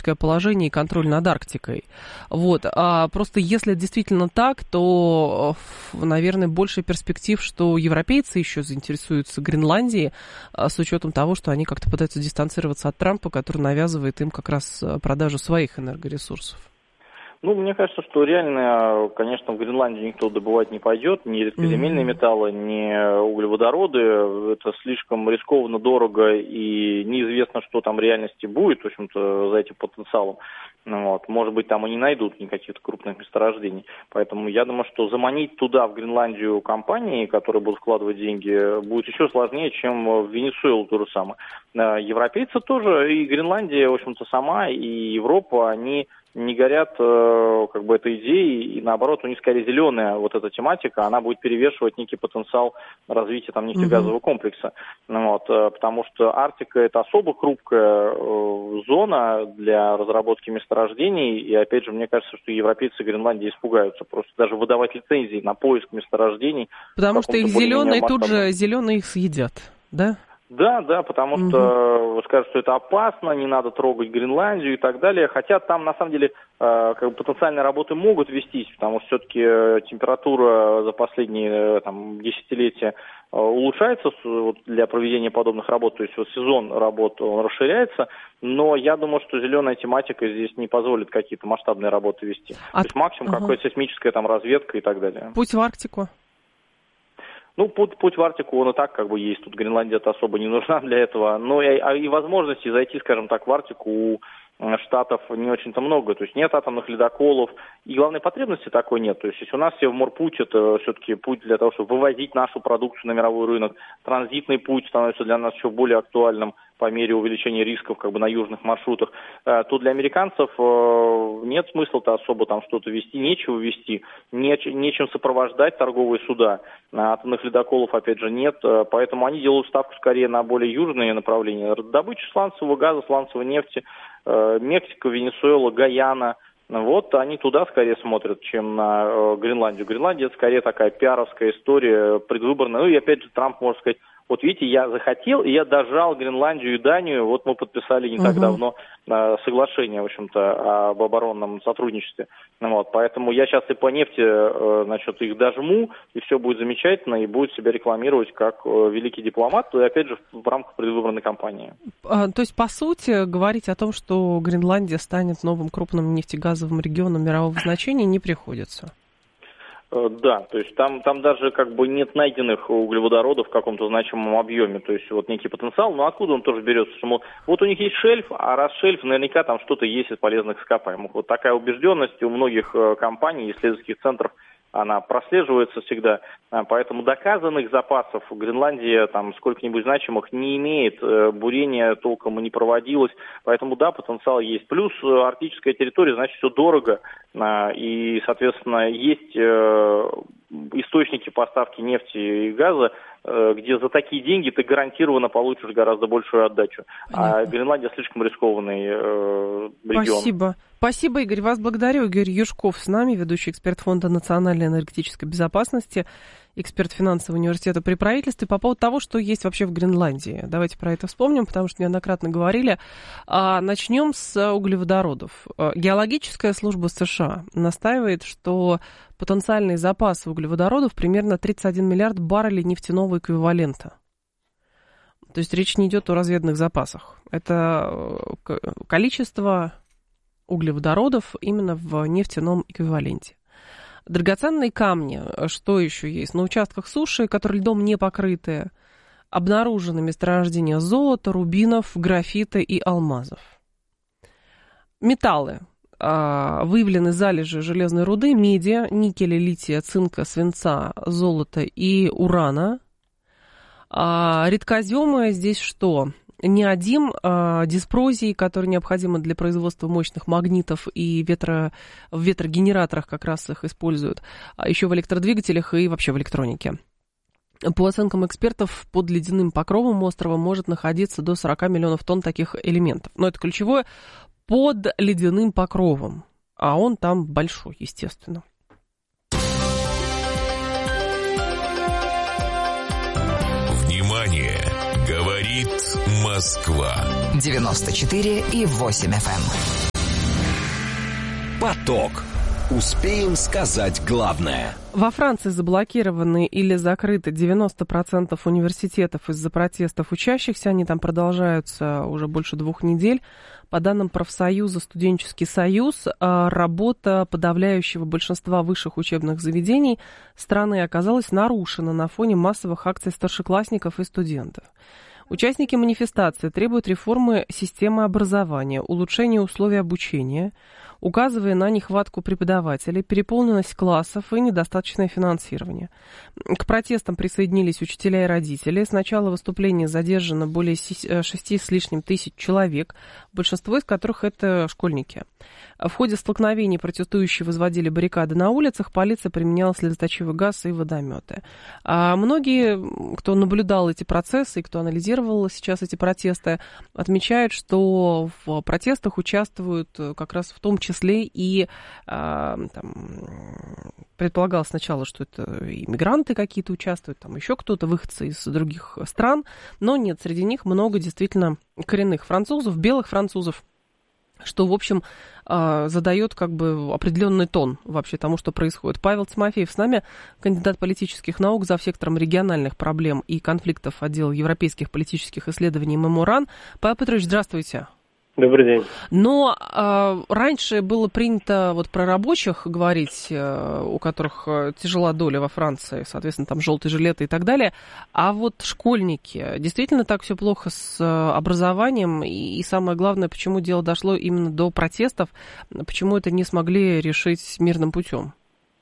геополитическое положение и контроль над Арктикой. Вот. А просто если действительно так, то, наверное, больше перспектив, что европейцы еще заинтересуются Гренландией, с учетом того, что они как-то пытаются дистанцироваться от Трампа, который навязывает им как раз продажу своих энергоресурсов. Ну, мне кажется, что реально, конечно, в Гренландии никто добывать не пойдет, ни редкоземельные металлы, ни углеводороды. Это слишком рискованно, дорого, и неизвестно, что там в реальности будет, в общем-то, за этим потенциалом. Вот. Может быть, там и не найдут никаких крупных месторождений. Поэтому я думаю, что заманить туда, в Гренландию, компании, которые будут вкладывать деньги, будет еще сложнее, чем в Венесуэлу то же самое. Европейцы тоже, и Гренландия, в общем-то, сама, и Европа, они не горят как бы этой идеей, и наоборот, у них скорее зеленая вот эта тематика, она будет перевешивать некий потенциал развития там нефтегазового комплекса. Вот, потому что Арктика — это особо хрупкая зона для разработки месторождений, и опять же, мне кажется, что европейцы Гренландии испугаются просто даже выдавать лицензии на поиск месторождений. Потому что их зеленые тут же зеленые их съедят, да? Да, потому что скажут, что это опасно, не надо трогать Гренландию и так далее. Хотя там, на самом деле, как бы потенциальные работы могут вестись, потому что все-таки температура за последние десятилетия улучшается вот, для проведения подобных работ. То есть вот сезон работ он расширяется. Но я думаю, что зеленая тематика здесь не позволит какие-то масштабные работы вести. То есть максимум какая-то сейсмическая там разведка и так далее. Путь в Арктику? Ну, путь в Арктику, он и так как бы есть. Тут Гренландия-то особо не нужна для этого. Но и возможности зайти, скажем так, в Арктику у Штатов не очень-то много. То есть нет атомных ледоколов. И главной потребности такой нет. То есть если у нас Севморпуть, это все-таки путь для того, чтобы вывозить нашу продукцию на мировой рынок. Транзитный путь становится для нас еще более актуальным по мере увеличения рисков как бы на южных маршрутах, то для американцев нет смысла-то особо там что-то вести, нечего вести, нечем сопровождать торговые суда. Атомных ледоколов, опять же, нет, поэтому они делают ставку скорее на более южные направления. Добыча сланцевого газа, сланцевой нефти, Мексика, Венесуэла, Гайана. Вот они туда скорее смотрят, чем на Гренландию. Гренландия — это скорее такая пиаровская история, предвыборная. Ну и опять же Трамп может сказать: вот видите, я захотел, и я дожал Гренландию и Данию. Вот мы подписали не так давно соглашение, в общем-то, об оборонном сотрудничестве. Вот, поэтому я сейчас и по нефти, их дожму, и все будет замечательно, и будет себя рекламировать как великий дипломат, и опять же в рамках предвыборной кампании. То есть, по сути, говорить о том, что Гренландия станет новым крупным нефтегазовым регионом мирового значения, не приходится. Да, то есть там даже как бы нет найденных углеводородов в каком-то значимом объеме, то есть вот некий потенциал, но откуда он тоже берется, что вот у них есть шельф, а раз шельф, наверняка там что-то есть из полезных ископаемых. Вот такая убежденность у многих компаний, исследовательских центров, она прослеживается всегда, поэтому доказанных запасов Гренландия там сколько-нибудь значимых не имеет, бурение толком и не проводилось, поэтому да, потенциал есть. Плюс арктическая территория, значит, все дорого, и, соответственно, есть источники поставки нефти и газа, где за такие деньги ты гарантированно получишь гораздо большую отдачу. Понятно. А Гренландия слишком рискованный регион. Спасибо, Игорь. Вас благодарю. Игорь Юшков с нами, ведущий эксперт Фонда национальной энергетической безопасности, эксперт финансового университета при правительстве. По поводу того, что есть вообще в Гренландии. Давайте про это вспомним, потому что неоднократно говорили. Начнем с углеводородов. Геологическая служба США настаивает, что потенциальный запас углеводородов примерно 31 миллиард баррелей нефтяного эквивалента. То есть речь не идет о разведанных запасах. Это количество углеводородов именно в нефтяном эквиваленте. Драгоценные камни, что еще есть? На участках суши, которые льдом не покрыты, обнаружены месторождения золота, рубинов, графита и алмазов. Металлы. Выявлены залежи железной руды, меди, никеля, лития, цинка, свинца, золота и урана. Редкоземы здесь что? Неодим, диспрозий, который необходимо для производства мощных магнитов, и в ветрогенераторах как раз их используют, а еще в электродвигателях и вообще в электронике. По оценкам экспертов, под ледяным покровом острова может находиться до 40 миллионов тонн таких элементов. Но это ключевое — под ледяным покровом, а он там большой, естественно. Внимание! Говорит Москва. 94,8 FM. Поток. Успеем сказать главное. Во Франции заблокированы или закрыты 90% университетов из-за протестов учащихся. Они там продолжаются уже больше 2 недель. По данным профсоюза «Студенческий союз», работа подавляющего большинства высших учебных заведений страны оказалась нарушена на фоне массовых акций старшеклассников и студентов. Участники манифестации требуют реформы системы образования, улучшения условий обучения, указывая на нехватку преподавателей, переполненность классов и недостаточное финансирование. К протестам присоединились учителя и родители. С начала выступления задержано более 6 с лишним тысяч человек, большинство из которых это школьники. В ходе столкновений протестующие возводили баррикады на улицах, полиция применяла слезоточивый газ и водометы. А многие, кто наблюдал эти процессы и кто анализировал сейчас эти протесты, отмечают, что в протестах участвуют как раз в том числе и предполагалось сначала, что это иммигранты какие-то участвуют, там еще кто-то, выходцы из других стран, но нет, среди них много действительно коренных французов, белых французов, что, в общем, задает как бы определенный тон вообще тому, что происходит. Павел Тимофеев с нами, кандидат политических наук, завсектором региональных проблем и конфликтов отдела европейских политических исследований МЭМО-РАН. Павел Петрович, здравствуйте. Добрый день. Но раньше было принято вот про рабочих говорить, у которых тяжела доля во Франции, соответственно, там желтые жилеты и так далее. А вот школьники, действительно так все плохо с образованием? И самое главное, почему дело дошло именно до протестов, почему это не смогли решить мирным путем?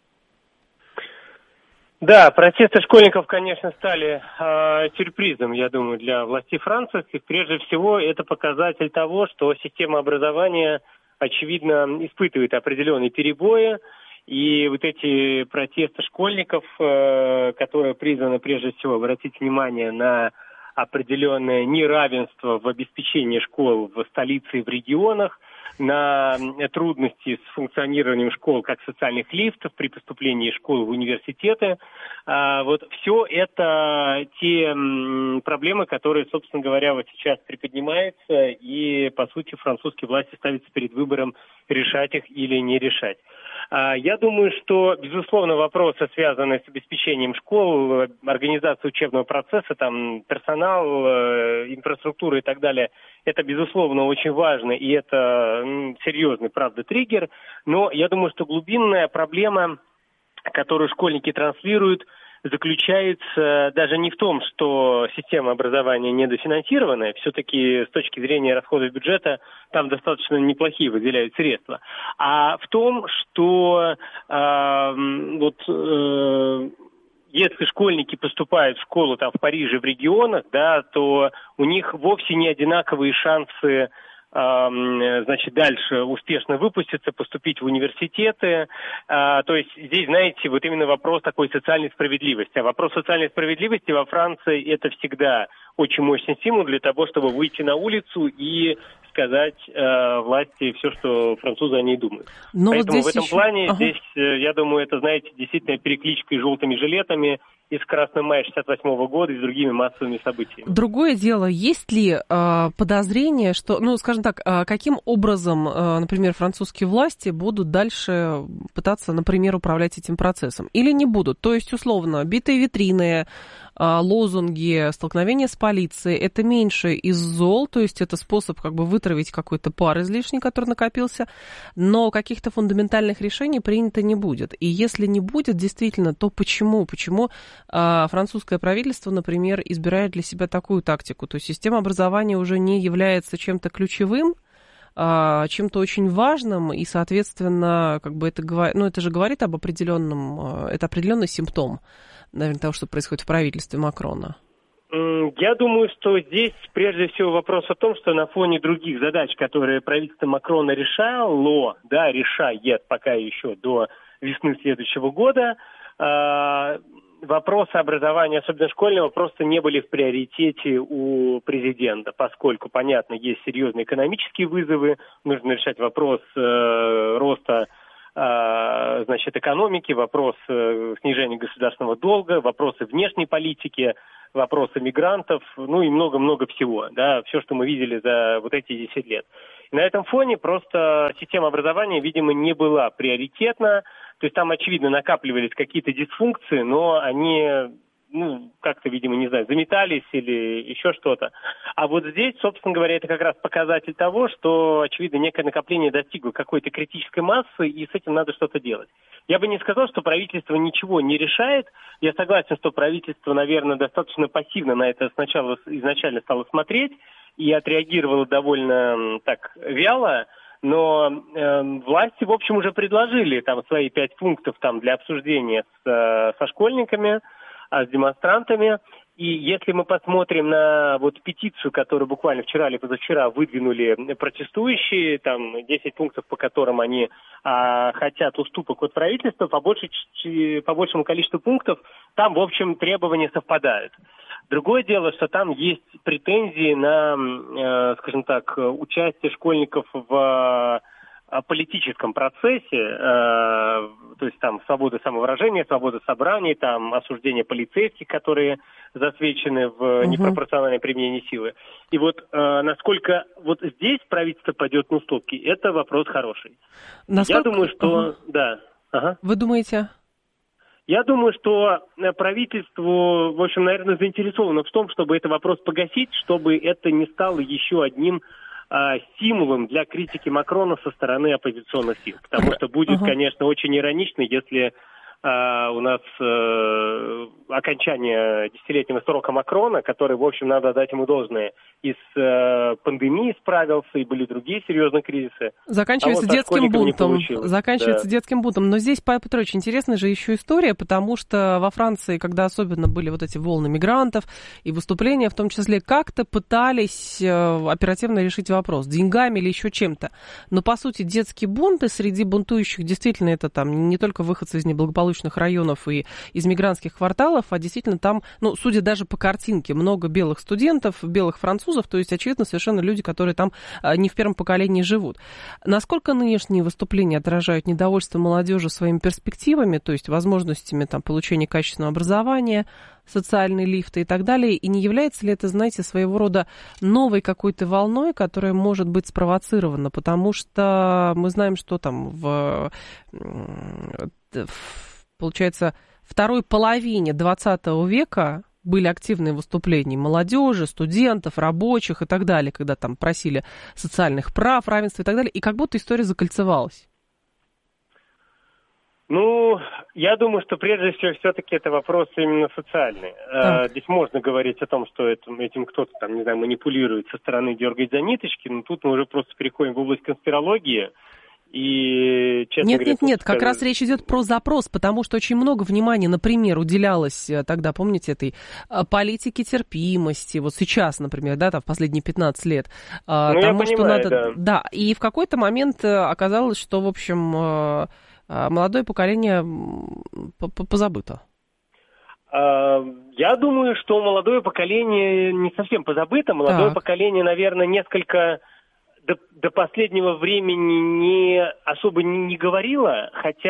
Да, протесты школьников, конечно, стали сюрпризом, я думаю, для властей Франции. И прежде всего, это показатель того, что система образования, очевидно, испытывает определенные перебои. И вот эти протесты школьников, которые призваны, прежде всего, обратить внимание на определенное неравенство в обеспечении школ в столице и в регионах, на трудности с функционированием школ как социальных лифтов при поступлении школ в университеты. Вот все это те проблемы, которые, собственно говоря, вот сейчас приподнимаются, и, по сути, французские власти ставятся перед выбором, решать их или не решать. Я думаю, что, безусловно, вопросы, связанные с обеспечением школ, организацией учебного процесса, там, персонал, инфраструктура и так далее, это, безусловно, очень важно, и это серьезный, правда, триггер. Но я думаю, что глубинная проблема, которую школьники транслируют, заключается даже не в том, что система образования недофинансированная, все-таки с точки зрения расходов бюджета там достаточно неплохие выделяют средства, а в том, что если школьники поступают в школу там в Париже, в регионах, да, то у них вовсе не одинаковые шансы дальше успешно выпуститься, поступить в университеты. То есть здесь, знаете, вот именно вопрос такой социальной справедливости. А вопрос социальной справедливости во Франции это всегда очень мощный стимул для того, чтобы выйти на улицу и сказать власти все, что французы о ней думают. Но поэтому вот в этом плане здесь, я думаю, это, знаете, действительно перекличка и желтыми жилетами, и с Красным маем 68 года, и с другими массовыми событиями. Другое дело, есть ли подозрение, что, скажем так, каким образом, например, французские власти будут дальше пытаться, например, управлять этим процессом? Или не будут? То есть, условно, битые витрины, лозунги, столкновения с полицией, это меньше из зол, то есть это способ как бы вытравить какой-то пар излишний, который накопился, но каких-то фундаментальных решений принято не будет. И если не будет, действительно, то почему? Почему французское правительство, например, избирает для себя такую тактику? То есть система образования уже не является чем-то ключевым, чем-то очень важным, и, соответственно, как бы это же говорит об определенном, это определенный симптом, наверное, того, что происходит в правительстве Макрона. Я думаю, что здесь прежде всего вопрос о том, что на фоне других задач, которые правительство Макрона решает пока еще до весны следующего года, вопросы образования, особенно школьного, просто не были в приоритете у президента, поскольку, понятно, есть серьезные экономические вызовы, нужно решать вопрос роста значит, экономики, вопрос снижения государственного долга, вопросы внешней политики, вопросы мигрантов, ну и много-много всего, да, все, что мы видели за вот эти 10 лет. И на этом фоне просто система образования, видимо, не была приоритетна, то есть там, очевидно, накапливались какие-то дисфункции, но они, ну, как-то, видимо, не знаю, заметались или еще что-то. А вот здесь, собственно говоря, это как раз показатель того, что, очевидно, некое накопление достигло какой-то критической массы, и с этим надо что-то делать. Я бы не сказал, что правительство ничего не решает. Я согласен, что правительство, наверное, достаточно пассивно на это сначала изначально стало смотреть и отреагировало довольно так вяло. Но власти, в общем, уже предложили там свои 5 пунктов там для обсуждения со школьниками, с демонстрантами. И если мы посмотрим на вот петицию, которую буквально вчера или позавчера выдвинули протестующие, там 10 пунктов, по которым они хотят уступок от правительства, по большему количеству пунктов там, в общем, требования совпадают. Другое дело, что там есть претензии на, скажем так, участие школьников в политическом процессе, то есть там свобода самовыражения, свобода собраний, там осуждение полицейских, которые засвечены в непропорциональное применение силы. И вот насколько вот здесь правительство пойдет на уступки, это вопрос хороший. Я думаю, что... Да. Ага. Вы думаете... Я думаю, что правительство, в общем, наверное, заинтересовано в том, чтобы этот вопрос погасить, чтобы это не стало еще одним стимулом для критики Макрона со стороны оппозиционных сил. Потому что будет, конечно, очень иронично, если у нас окончание десятилетнего срока Макрона, который, в общем, надо отдать ему должное, и с пандемией справился, и были другие серьезные кризисы. Заканчивается детским бунтом. Заканчивается детским бунтом. Но здесь, Павел Петрович, интересная же еще история, потому что во Франции, когда особенно были вот эти волны мигрантов и выступления, в том числе, как-то пытались оперативно решить вопрос, деньгами или еще чем-то. Но, по сути, детские бунты среди бунтующих, действительно, это там не только выходцы из неблагополучных районов и из мигрантских кварталов, а действительно там, ну, судя даже по картинке, много белых студентов, белых французов, то есть, очевидно, совершенно люди, которые там не в первом поколении живут. Насколько нынешние выступления отражают недовольство молодежи своими перспективами, то есть возможностями там получения качественного образования, социальные лифты и так далее, и не является ли это, знаете, своего рода новой какой-то волной, которая может быть спровоцирована, потому что мы знаем, что там получается, второй половине 20 века были активные выступления молодежи, студентов, рабочих и так далее, когда там просили социальных прав, равенства и так далее, и как будто история закольцевалась. Ну, я думаю, что прежде всего все-таки это вопрос именно социальный. Здесь можно говорить о том, что этим кто-то там, не знаю, манипулирует со стороны, дергает за ниточки, но тут мы уже просто переходим в область конспирологии. И, честно говоря, нет, как раз речь идет про запрос, потому что очень много внимания, например, уделялось тогда, помните, этой политике терпимости, вот сейчас, например, да, там, в последние 15 лет, тому, что надо... Да, и в какой-то момент оказалось, что, в общем, молодое поколение позабыто. Я думаю, что молодое поколение не совсем позабыто, молодое поколение, наверное, несколько... До последнего времени особо не говорила,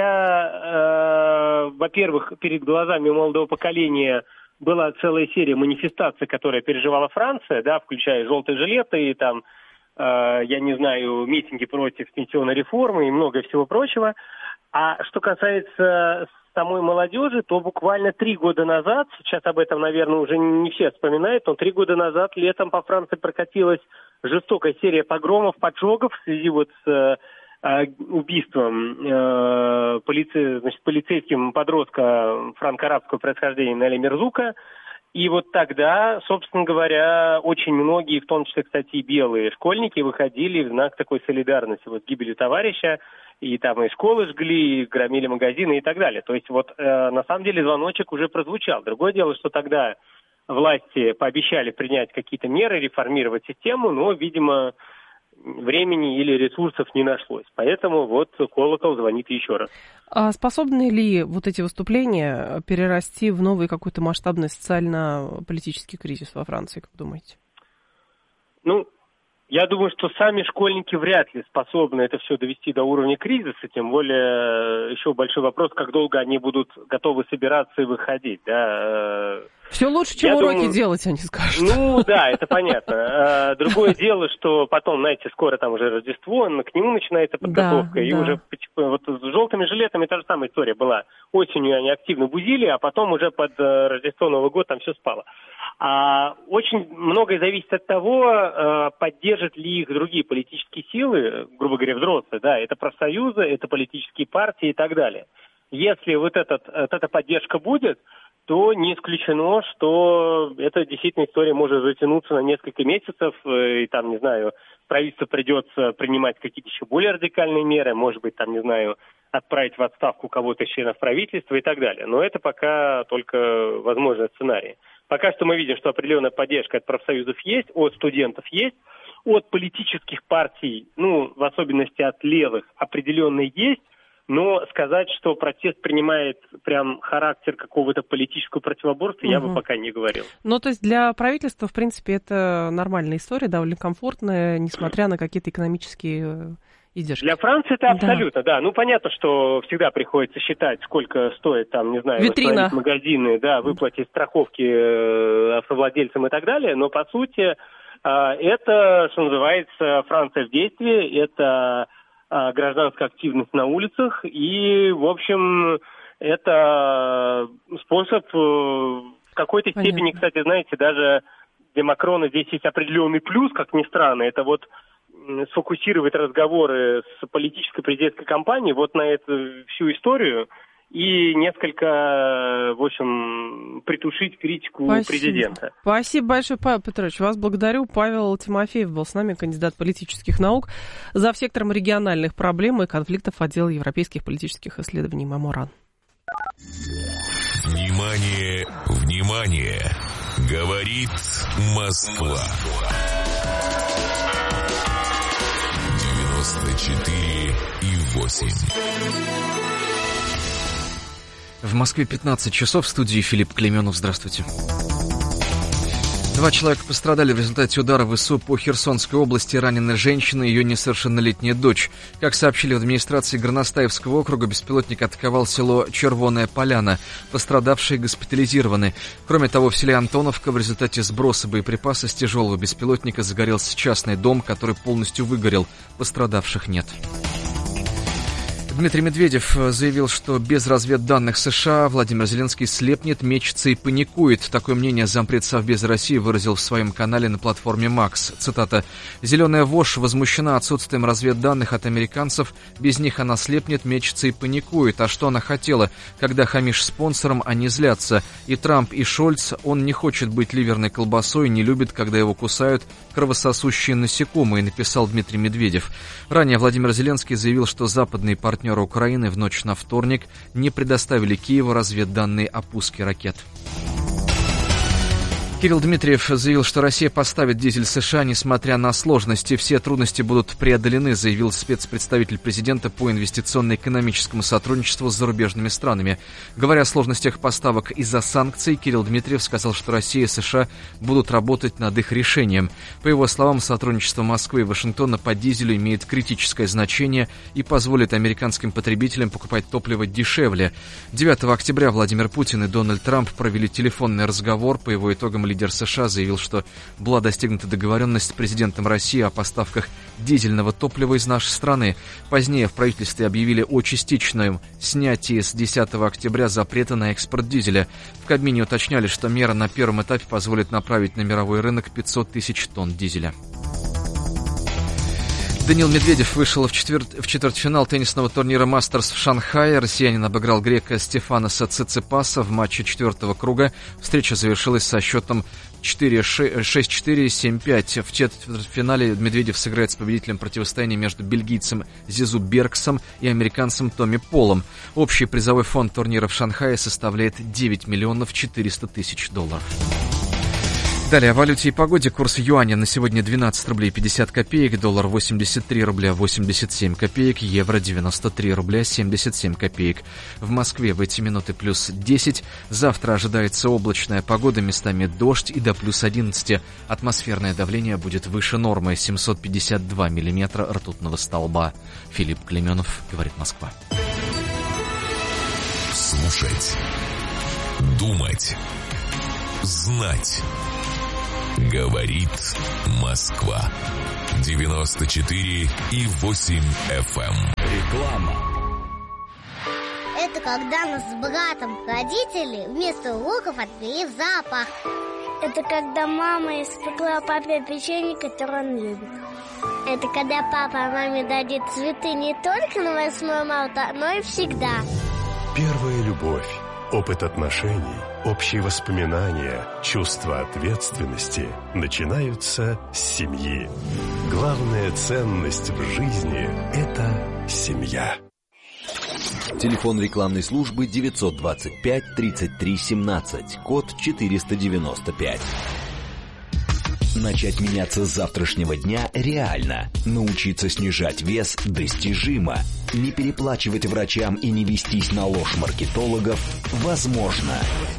хотя, во-первых, перед глазами у молодого поколения была целая серия манифестаций, которые переживала Франция, да, включая желтые жилеты и там, я не знаю, митинги против пенсионной реформы и много всего прочего. А что касается самой молодежи, то буквально 3 года назад, сейчас об этом, наверное, уже не все вспоминают, но 3 года назад летом по Франции прокатилась жестокая серия погромов, поджогов в связи вот с убийством полицейским подростка франко-арабского происхождения Наиля Мерзука. И вот тогда, собственно говоря, очень многие, в том числе, кстати, и белые школьники, выходили в знак такой солидарности вот с гибелью товарища. И там и школы жгли, и громили магазины и так далее. То есть вот на самом деле звоночек уже прозвучал. Другое дело, что тогда власти пообещали принять какие-то меры, реформировать систему, но, видимо, времени или ресурсов не нашлось. Поэтому вот колокол звонит еще раз. А способны ли вот эти выступления перерасти в новый какой-то масштабный социально-политический кризис во Франции, как думаете? Ну, Я думаю, что сами школьники вряд ли способны это все довести до уровня кризиса, тем более еще большой вопрос, как долго они будут готовы собираться и выходить, да. Все лучше, чем уроки делать, они скажут. Ну, да, это понятно. Другое дело, что потом, знаете, скоро там уже Рождество, к нему начинается подготовка, и уже вот с желтыми жилетами та же самая история была. Осенью они активно бузили, а потом уже под Рождество, Новый год там все спало. Очень многое зависит от того, поддержат ли их другие политические силы, грубо говоря, взрослые, да, это профсоюзы, это политические партии и так далее. Если вот эта поддержка будет, то не исключено, что эта действительно история может затянуться на несколько месяцев, и там, не знаю, правительству придется принимать какие-то еще более радикальные меры, может быть, там, не знаю, отправить в отставку кого-то из членов правительства и так далее. Но это пока только возможный сценарий. Пока что мы видим, что определенная поддержка от профсоюзов есть, от студентов есть, от политических партий, ну, в особенности от левых, определенно есть, но сказать, что протест принимает прям характер какого-то политического противоборства, я бы пока не говорил. Ну, то есть для правительства, в принципе, это нормальная история, довольно комфортная, несмотря на какие-то экономические издержки. Для Франции это абсолютно, да. Ну, понятно, что всегда приходится считать, сколько стоит, там, не знаю, восстановить магазины, да, выплатить страховки автовладельцам и так далее, но, по сути, это, что называется, Франция в действии, это гражданская активность на улицах, и, в общем, это способ в какой-то степени, кстати, знаете, даже для Макрона здесь есть определенный плюс, как ни странно, это вот сфокусировать разговоры с политической президентской кампанией вот на эту всю историю и несколько, в общем, притушить критику президента. Спасибо большое, Павел Петрович. Вас благодарю. Павел Тимофеев был с нами, кандидат политических наук, завсектором региональных проблем и конфликтов отдела европейских политических исследований МАМО-РАН. Внимание, внимание! Говорит Москва. 94,8. В Москве 15 часов, в студии Филипп Клейменов. Здравствуйте. 2 человека пострадали в результате удара ВСУ по Херсонской области. Раненая женщина и ее несовершеннолетняя дочь. Как сообщили в администрации Горностаевского округа, беспилотник атаковал село Червоная Поляна. Пострадавшие госпитализированы. Кроме того, в селе Антоновка в результате сброса боеприпаса с тяжелого беспилотника загорелся частный дом, который полностью выгорел. Пострадавших нет. Дмитрий Медведев заявил, что без разведданных США Владимир Зеленский слепнет, мечется и паникует. Такое мнение зампред Совбеза России выразил в своем канале на платформе Макс. Цитата. «Зеленая вошь возмущена отсутствием разведданных от американцев. Без них она слепнет, мечется и паникует. А что она хотела? Когда хамишь спонсорам, они злятся. И Трамп, и Шольц, он не хочет быть ливерной колбасой, не любит, когда его кусают кровососущие насекомые», написал Дмитрий Медведев. Ранее Владимир Зеленский заявил, что западные партнеры Украины в ночь на вторник не предоставили Киеву разведданные о пуске ракет. Кирилл Дмитриев заявил, что Россия поставит дизель США, несмотря на сложности. Все трудности будут преодолены, заявил спецпредставитель президента по инвестиционно-экономическому сотрудничеству с зарубежными странами. Говоря о сложностях поставок из-за санкций, Кирилл Дмитриев сказал, что Россия и США будут работать над их решением. По его словам, сотрудничество Москвы и Вашингтона по дизелю имеет критическое значение и позволит американским потребителям покупать топливо дешевле. 9 октября Владимир Путин и Дональд Трамп провели телефонный разговор. По его итогам лидер США заявил, что была достигнута договоренность с президентом России о поставках дизельного топлива из нашей страны. Позднее в правительстве объявили о частичном снятии с 10 октября запрета на экспорт дизеля. В Кабмине уточняли, что мера на первом этапе позволит направить на мировой рынок 500 тысяч тонн дизеля. Даниил Медведев вышел в четвертьфинал теннисного турнира «Мастерс» в Шанхае. Россиянин обыграл грека Стефаноса Циципаса в матче 4-го круга. Встреча завершилась со счетом 6-4, 7-5. В четвертьфинале Медведев сыграет с победителем противостояния между бельгийцем Зизу Бергсом и американцем Томми Полом. Общий призовой фонд турнира в Шанхае составляет $9 400 000. Далее о валюте и погоде. Курс юаня на сегодня 12 рублей 50 копеек, доллар 83 рубля 87 копеек, евро 93 рубля 77 копеек. В Москве в эти минуты плюс 10. Завтра ожидается облачная погода, местами дождь и до плюс 11. Атмосферное давление будет выше нормы, 752 миллиметра ртутного столба. Филипп Клеменов, говорит Москва. Слушать, думать, знать. Говорит Москва. 94,8 FM. Реклама. Это когда нас с братом родители вместо уроков отвели в зоопарк. Это когда мама испекла папе печенье, которое он любит. Это когда папа маме дадит цветы не только на 8 марта, но и всегда. Первая любовь, опыт отношений, общие воспоминания, чувство ответственности начинаются с семьи. Главная ценность в жизни – это семья. Телефон рекламной службы 925 33 17, код 495. Начать меняться с завтрашнего дня реально. Научиться снижать вес достижимо. Не переплачивать врачам и не вестись на ложь маркетологов возможно.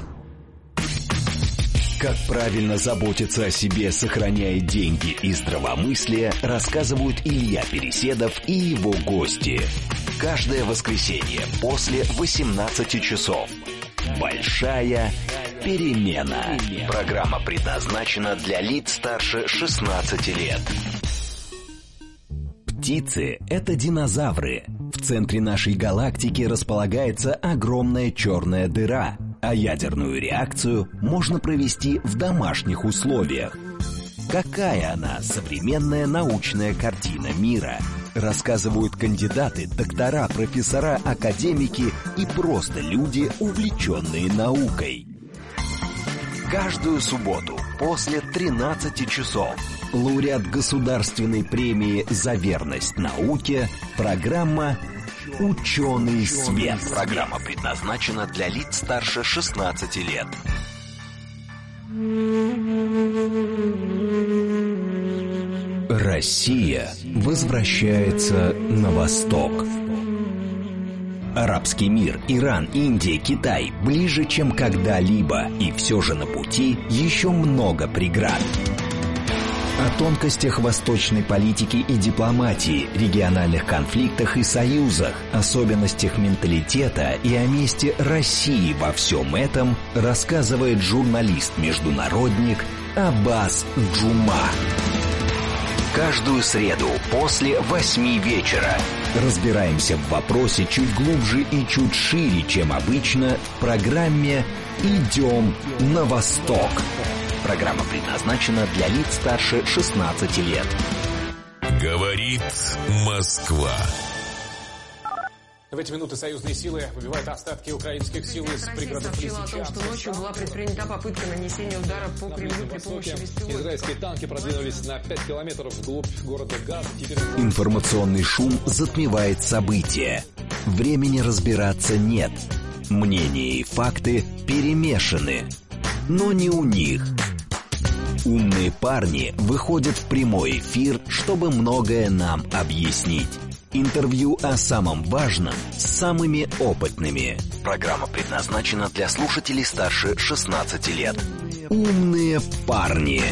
Как правильно заботиться о себе, сохраняя деньги и здравомыслие, рассказывают Илья Переседов и его гости. Каждое воскресенье после 18 часов. Большая перемена. Программа предназначена для лиц старше 16 лет. Птицы – это динозавры. В центре нашей галактики располагается огромная черная дыра, а ядерную реакцию можно провести в домашних условиях. Какая она, современная научная картина мира? Рассказывают кандидаты, доктора, профессора, академики и просто люди, увлеченные наукой. Каждую субботу после 13 часов лауреат государственной премии «За верность науке» программа «Ученый свет». Программа предназначена для лиц старше 16 лет. Россия возвращается на восток. Арабский мир, Иран, Индия, Китай ближе, чем когда-либо, и все же на пути еще много преград. О тонкостях восточной политики и дипломатии, региональных конфликтах и союзах, особенностях менталитета и о месте России во всем этом рассказывает журналист-международник Аббас Джума. Каждую среду после 8 вечера разбираемся в вопросе чуть глубже и чуть шире, чем обычно, в программе «Идем на восток». Программа предназначена для лиц старше 16 лет. Говорит Москва. В эти минуты союзные силы выбивают остатки украинских сил из пригородов Лисичанска. О том, что ночью была предпринята попытка нанесения удара по Кремлю при помощи беспилотников. Израильские танки продвинулись на 5 километров вглубь города Газ. Информационный шум затмевает события. Времени разбираться нет. Мнения и факты перемешаны. Но не у них. Умные парни выходят в прямой эфир, чтобы многое нам объяснить. Интервью о самом важном с самыми опытными. Программа предназначена для слушателей старше 16 лет. Умные парни.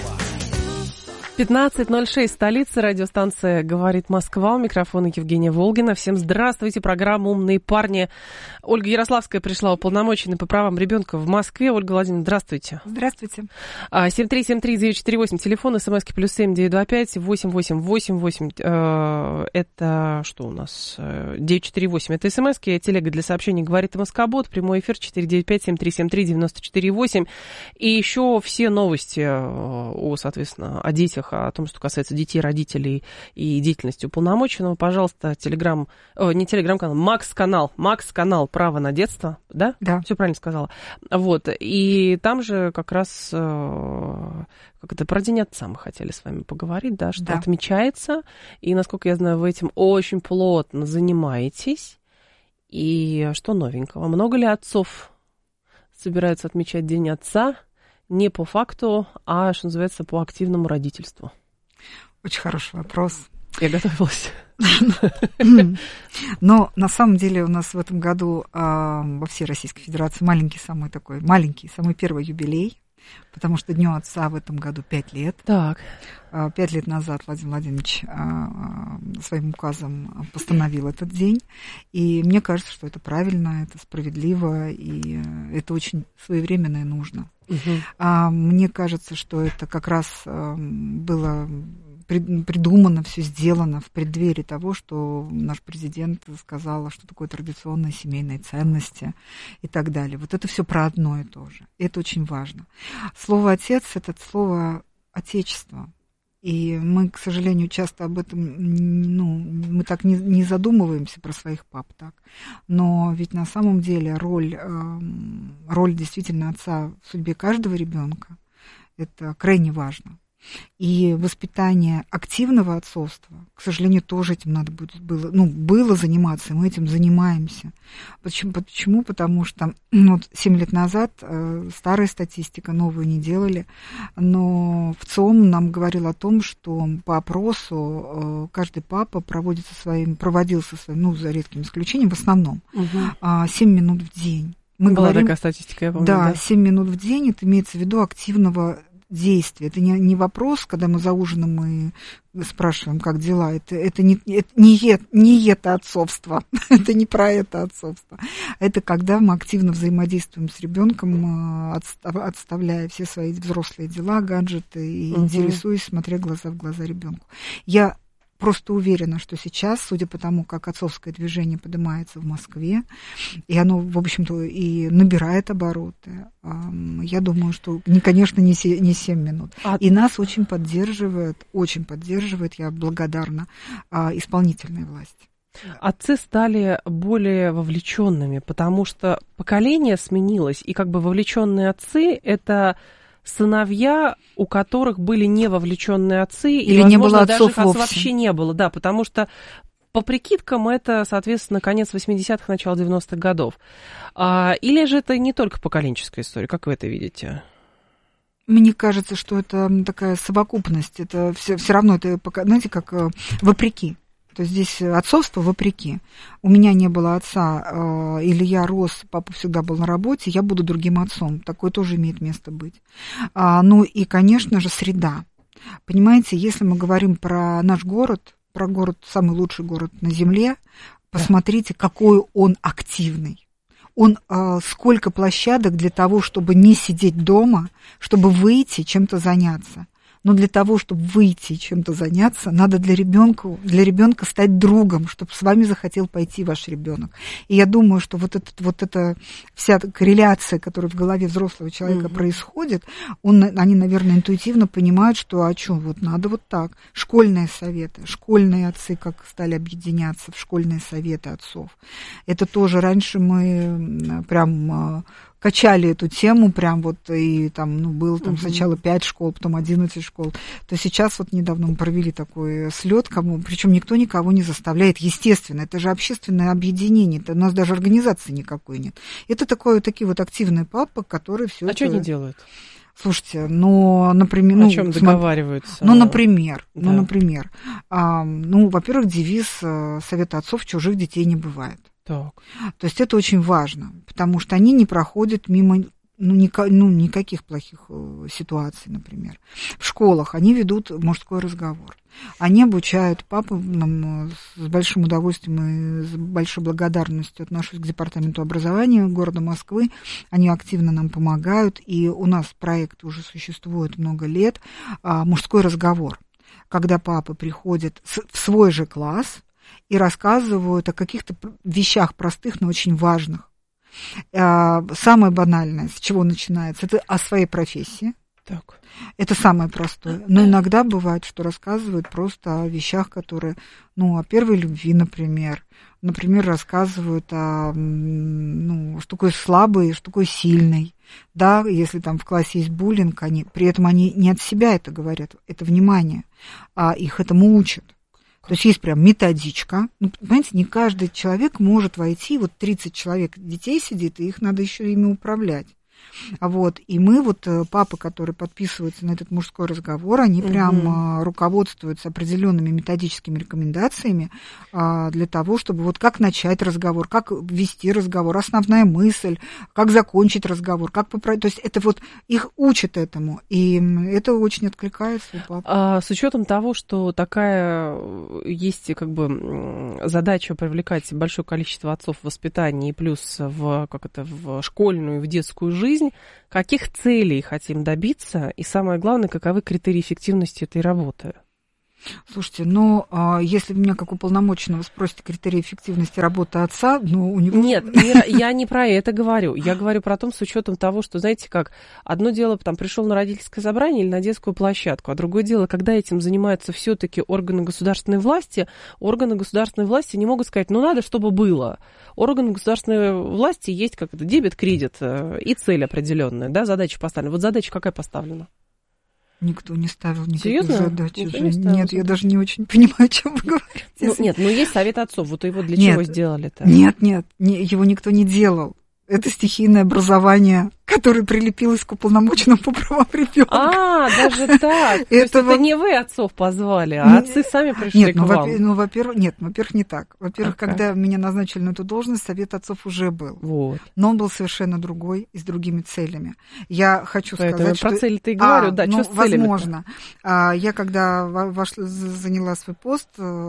15:06, столица, радиостанция «Говорит Москва», у микрофона Евгения Волгина. Всем здравствуйте, программа «Умные парни». Ольга Ярославская пришла, уполномоченная по правам ребенка в Москве. Ольга Владимировна, здравствуйте. Здравствуйте. 7373948, телефон, смски +7 925 8888. Это что у нас? 948. Это смски, телега для сообщений «Говорит Москобот», прямой эфир 495-7373-94-8. И еще все новости соответственно, о детях, о том, что касается детей, родителей и деятельности уполномоченного, пожалуйста, Макс-канал «Право на детство», да? Да. Все правильно сказала. Вот, и там же как раз про День отца мы хотели с вами поговорить, да, что отмечается, и, насколько я знаю, вы этим очень плотно занимаетесь, и что новенького? Много ли отцов собираются отмечать День отца? не по факту, а, что называется, по активному родительству? Очень хороший вопрос. Я готовилась. Но на самом деле у нас в этом году во всей Российской Федерации самый первый юбилей, потому что Дню Отца в этом году 5 лет. Так. 5 лет назад Владимир Владимирович своим указом постановил этот день. И мне кажется, что это правильно, это справедливо, и это очень своевременно и нужно. Мне кажется, что это как раз было придумано, все сделано в преддверии того, что наш президент сказал, что такое традиционные семейные ценности и так далее. Вот это все про одно и то же. И это очень важно. Слово «отец» — это слово «отечество». И мы, к сожалению, часто об этом, мы так не задумываемся про своих пап так. Но ведь на самом деле роль действительно отца в судьбе каждого ребенка — это крайне важно. И воспитание активного отцовства, к сожалению, тоже этим надо было заниматься, и мы этим занимаемся. Почему? Потому что 7 лет назад, старая статистика, новую не делали, но в ЦИОМ нам говорил о том, что по опросу каждый папа проводил со своим, за редким исключением, в основном, 7 минут в день. Была такая статистика, я помню. Да, 7 минут в день, это имеется в виду активного действия. Это не вопрос, когда мы за ужином мы спрашиваем, как дела. Это не это отцовство. Это не про это отцовство. Это когда мы активно взаимодействуем с ребенком, отставляя все свои взрослые дела, гаджеты, и интересуясь, смотря глаза в глаза ребенку. Я просто уверена, что сейчас, судя по тому, как отцовское движение поднимается в Москве, и оно, в общем-то, и набирает обороты, я думаю, что, конечно, не 7 минут. И нас очень поддерживает, я благодарна, исполнительная власть. Отцы стали более вовлеченными, потому что поколение сменилось, и как бы вовлеченные отцы — это сыновья, у которых были не вовлеченные отцы, или, возможно, не было отцов даже вообще не было, да, потому что по прикидкам это, соответственно, конец 80-х, начало 90-х годов. Или же это не только поколенческая история, как вы это видите? Мне кажется, что это такая совокупность, это все равно, это, знаете, как вопреки. То есть здесь отцовство вопреки. У меня не было отца, или я рос, папа всегда был на работе, я буду другим отцом. Такое тоже имеет место быть. И, конечно же, среда. Понимаете, если мы говорим про наш город, самый лучший город на земле, посмотрите, какой он активный. Сколько площадок для того, чтобы не сидеть дома, чтобы выйти, чем-то заняться. Но для того, чтобы выйти и чем-то заняться, надо для ребенка стать другом, чтобы с вами захотел пойти ваш ребенок. И я думаю, что вот эта вся корреляция, которая в голове взрослого человека происходит, они, наверное, интуитивно понимают, что надо вот так. Школьные советы, школьные отцы как стали объединяться в школьные советы отцов. Это тоже раньше мы прям качали эту тему прям и там, было там сначала 5 школ, потом 11 школ. То недавно мы провели такой слет, причем никто никого не заставляет, естественно, это же общественное объединение, у нас даже организации никакой нет. Это такие вот активные папы, которые все это... А что они делают? Слушайте, например... О чем договариваются? Например, во-первых, девиз Совета отцов: чужих детей не бывает. Так. То есть это очень важно, потому что они не проходят мимо никаких плохих ситуаций, например. В школах они ведут мужской разговор. Они обучают папу, с большим удовольствием и с большой благодарностью отношусь к департаменту образования города Москвы. Они активно нам помогают, и у нас проект уже существует много лет, мужской разговор, когда папы приходят в свой же класс и рассказывают о каких-то вещах простых, но очень важных. Самое банальное, с чего начинается, это о своей профессии. Так. Это самое простое. Но иногда бывает, что рассказывают просто о вещах, которые, о первой любви, например. Например, рассказывают о, что такое слабый, что такое сильный. Да, если там в классе есть буллинг, при этом они не от себя это говорят, это внимание, а их этому учат. То есть прям методичка. Понимаете, не каждый человек может войти, 30 человек детей сидит, и их надо еще ими управлять. Вот. И мы, вот папы, которые подписываются на этот мужской разговор, они прям руководствуются определенными методическими рекомендациями для того, чтобы вот как начать разговор, как вести разговор, основная мысль, как закончить разговор, как поправить. То есть это вот их учат этому, и это очень откликается у пап. С учетом того, что такая есть как бы задача привлекать большое количество отцов в воспитании, плюс в школьную и в детскую жизнь, каких целей хотим добиться, и самое главное, каковы критерии эффективности этой работы? Слушайте, если вы меня как уполномоченного спросите критерии эффективности работы отца, у него... Нет, я не про это говорю. Я говорю про то, с учетом того, что, знаете как, одно дело, там, пришел на родительское собрание или на детскую площадку, а другое дело, когда этим занимаются все-таки органы государственной власти не могут сказать, надо, чтобы было. Органы государственной власти есть как это дебет, кредит и цель определенная, да, задача поставлена. Вот задача какая поставлена? Никто не ставил никаких задач. Нет, я даже не очень понимаю, о чем вы говорите. Есть совет отцов. Вот его для чего сделали-то? Нет, его никто не делал. Это стихийное образование, которое прилепилось к уполномоченному по правам ребенка. Даже так. То есть это не вы отцов позвали, а отцы сами пришли к вам. Во-первых, не так. Во-первых, когда меня назначили на эту должность, совет отцов уже был. Вот. Но он был совершенно другой и с другими целями. Я хочу сказать, что... Про цели-то и говорю, да, что с целями-то? Возможно. Я когда заняла свой пост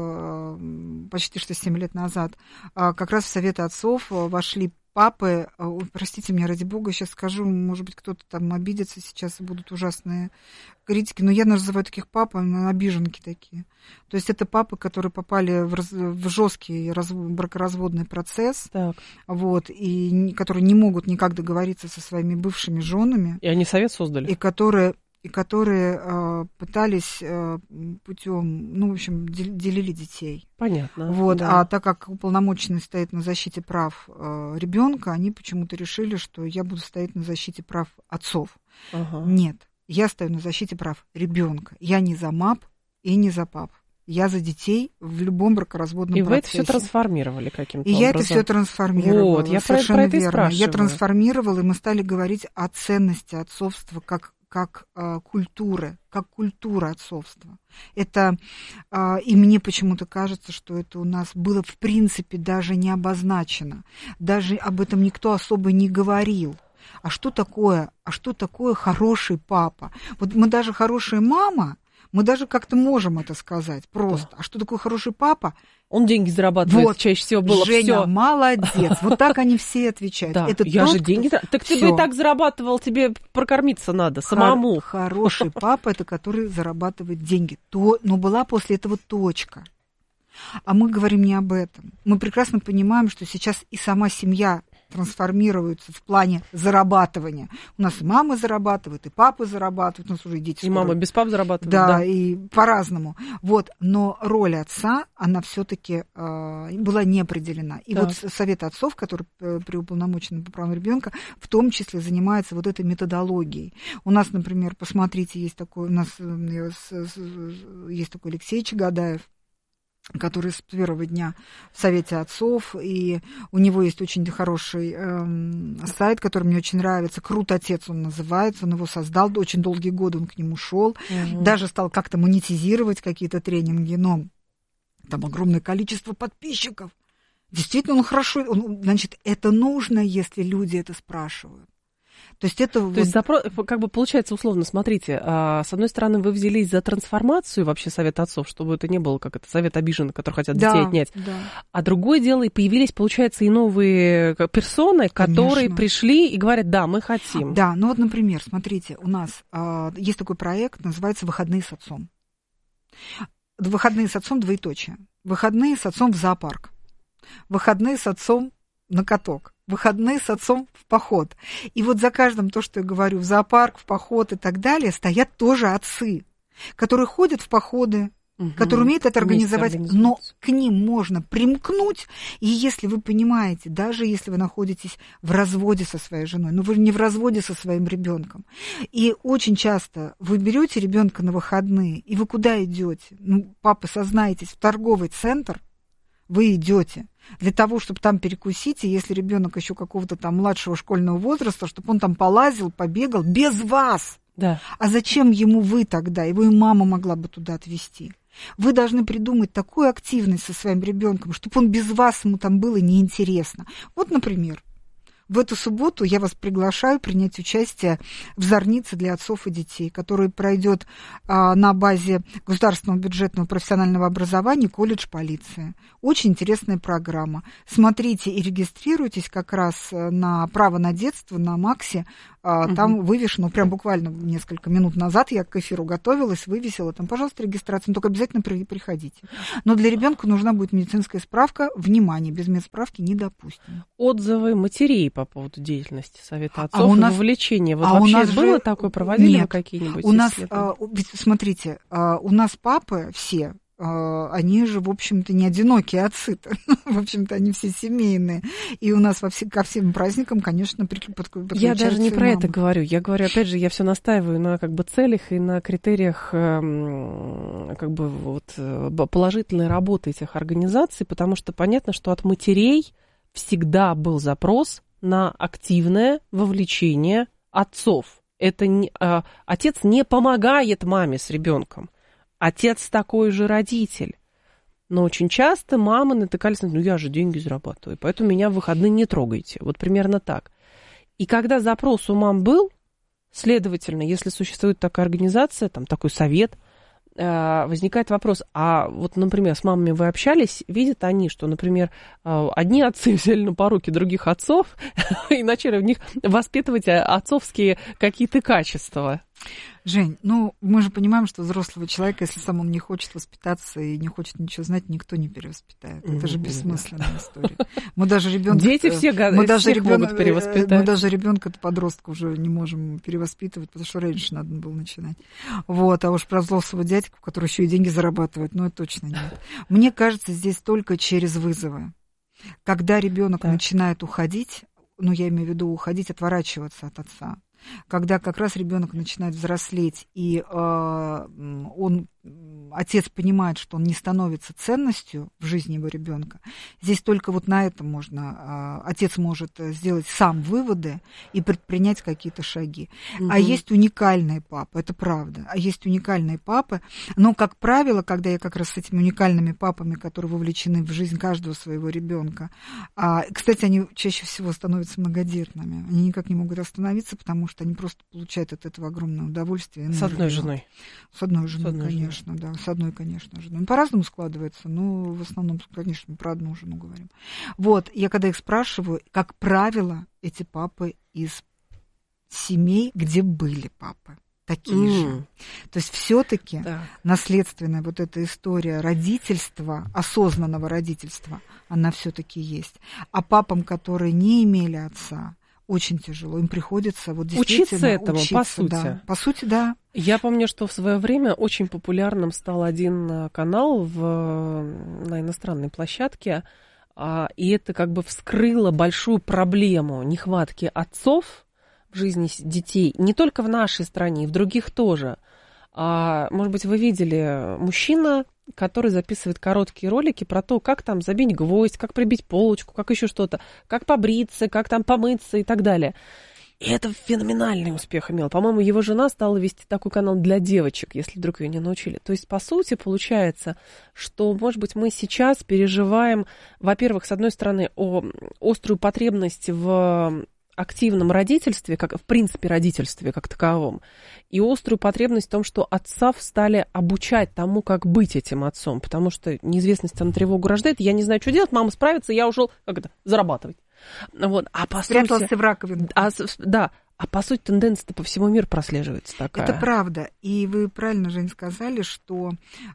почти что 7 лет назад, как раз в совет отцов вошли папы, простите меня, ради бога, сейчас скажу, может быть, кто-то там обидится сейчас, и будут ужасные критики, но я называю таких пап, обиженки такие. То есть это папы, которые попали в жесткий бракоразводный процесс, вот, и которые не могут никак договориться со своими бывшими женами. И они совет создали? И которые пытались путем, в общем, делили детей. Понятно. Вот, да. А так как уполномоченный стоит на защите прав ребенка, они почему-то решили, что я буду стоять на защите прав отцов. Нет, я стою на защите прав ребенка. Я не за МАП и не за ПАП. Я за детей в любом бракоразводном процессе. И вы это все трансформировали каким-то образом? И я это все трансформировала. Вот, я про это и спрашиваю. Я трансформировала, и мы стали говорить о ценности отцовства как культуры, как культура отцовства. Это, и мне почему-то кажется, что это у нас было в принципе даже не обозначено. Даже об этом никто особо не говорил. А что такое хороший папа? Вот мы даже хорошая мама, мы даже как-то можем это сказать просто. Да. А что такое хороший папа? Он деньги зарабатывает, вот, чаще всего было Женя, всё. Молодец. Вот так они все отвечают. Да, это я же деньги... Так ты бы и так зарабатывал, тебе прокормиться надо самому. Хороший папа, это который зарабатывает деньги. Но была после этого точка. А мы говорим не об этом. Мы прекрасно понимаем, что сейчас и сама семья трансформируется в плане зарабатывания. У нас и мамы зарабатывают, и папы зарабатывают, у нас уже и дети. И мама без пап зарабатывает. Да, и по-разному. Вот, но роль отца, она все-таки была не определена. И так. Вот совет отцов, который при уполномоченном по правам ребенка, в том числе занимается вот этой методологией. У нас, например, посмотрите, есть такой Алексей Чагадаев, который с первого дня в Совете отцов, и у него есть очень хороший сайт, который мне очень нравится, «Крут отец» он называется, он его создал, очень долгие годы он к нему шел, даже стал как-то монетизировать какие-то тренинги, но там огромное количество подписчиков. Действительно, он хорошо, значит, это нужно, если люди это спрашивают. То есть запрос, как бы получается условно, смотрите, с одной стороны, вы взялись за трансформацию вообще Совета отцов, чтобы это не было как это совет обиженных, которые хотят детей отнять. Да. А другое дело, и появились, получается, и новые персоны, которые пришли и говорят, да, мы хотим. Да, ну вот, например, смотрите, у нас есть такой проект, называется «Выходные с отцом». Выходные с отцом, двоеточие. Выходные с отцом в зоопарк. Выходные с отцом на каток. Выходные с отцом в поход. И вот за каждым то, что я говорю, в зоопарк, в поход и так далее, стоят тоже отцы, которые ходят в походы, которые умеют это организовать, но к ним можно примкнуть. И если вы понимаете, даже если вы находитесь в разводе со своей женой, но вы не в разводе со своим ребенком, и очень часто вы берете ребенка на выходные, и вы куда идете? Ну, папа, сознайтесь, в торговый центр вы идете. Для того, чтобы там перекусить, и если ребенок еще какого-то там младшего школьного возраста, чтобы он там полазил, побегал без вас. Да. А зачем ему вы тогда? Его и мама могла бы туда отвезти. Вы должны придумать такую активность со своим ребенком, чтобы он без вас, ему там было неинтересно. Вот, например, в эту субботу я вас приглашаю принять участие в зорнице для отцов и детей, который пройдет на базе государственного бюджетного профессионального образования колледж полиции. Очень интересная программа. Смотрите и регистрируйтесь как раз на право на детство, на МАКСе. Там вывешено, прям буквально несколько минут назад я к эфиру готовилась, вывесила там, пожалуйста, регистрацию, только обязательно приходите. Но для ребенка нужна будет медицинская справка. Внимание, без медсправки не допустим. Отзывы матерей по поводу деятельности Совета отцов, вовлечения. Вот вообще у нас было такое, проводили нет, вы какие-нибудь у нас, исследования? Смотрите, у нас папы все, они же, в общем-то, не одинокие отцы-то. В общем-то, они все семейные. И у нас ко всем праздникам, конечно, подключаются. Я даже не про это говорю. Я говорю, опять же, я все настаиваю на как бы целях и на критериях как бы вот положительной работы этих организаций, потому что понятно, что от матерей всегда был запрос на активное вовлечение отцов. Это отец не помогает маме с ребенком. Отец такой же родитель. Но очень часто мамы натыкались на, я же деньги зарабатываю, поэтому меня в выходные не трогайте. Вот примерно так. И когда запрос у мам был, следовательно, если существует такая организация, там такой совет, возникает вопрос, а вот, например, с мамами вы общались, видят они, что, например, одни отцы взяли на поруки других отцов и начали в них воспитывать отцовские какие-то качества. Жень, ну, мы же понимаем, что взрослого человека, если сам он не хочет воспитаться и не хочет ничего знать, никто не перевоспитает. Это же бессмысленная история. Мы даже ребенка... Дети всех могут перевоспитать. Мы даже ребенка, подростка уже не можем перевоспитывать, потому что раньше надо было начинать. Вот, а уж про взрослого дядьку, который еще и деньги зарабатывает, ну, это точно нет. Мне кажется, здесь только через вызовы. Когда ребенок начинает уходить, ну, я имею в виду уходить, отворачиваться от отца, когда как раз ребенок начинает взрослеть, и отец понимает, что он не становится ценностью в жизни его ребенка, здесь только вот на этом можно, отец может сделать сам выводы и предпринять какие-то шаги. А есть уникальные папы, это правда, а есть уникальные папы, но, как правило, когда я как раз с этими уникальными папами, которые вовлечены в жизнь каждого своего ребенка, кстати, они чаще всего становятся многодетными, они никак не могут остановиться, потому что они просто получают от этого огромное удовольствие. С одной женой. С одной женой, конечно, да. С одной, конечно, женой. По-разному складывается, но в основном, конечно, про одну жену говорим. Вот, я когда их спрашиваю, как правило, эти папы из семей, где были папы. Такие же. То есть все-таки наследственная вот эта история родительства, осознанного родительства, она все-таки есть. А папам, которые не имели отца, очень тяжело. Им приходится вот действительно учиться этому, по сути. Да. По сути, да. Я помню, что в свое время очень популярным стал один канал на иностранной площадке, и это как бы вскрыло большую проблему нехватки отцов в жизни детей, не только в нашей стране, и в других тоже. Может быть, вы видели мужчина, который записывает короткие ролики про то, как там забить гвоздь, как прибить полочку, как еще что-то, как побриться, как там помыться и так далее. И это феноменальный успех имел. По-моему, его жена стала вести такой канал для девочек, если вдруг ее не научили. То есть, по сути, получается, что, может быть, мы сейчас переживаем, во-первых, с одной стороны, острую потребность в активном родительстве, как в принципе родительстве как таковом, и острую потребность в том, что отцов стали обучать тому, как быть этим отцом, потому что неизвестность на тревогу рождает, я не знаю, что делать, мама справится, я ушел, зарабатывать. Вот. А по спрятался сути, в раковину. А по сути тенденция-то по всему миру прослеживается такая. Это правда. И вы правильно, Жень, сказали, что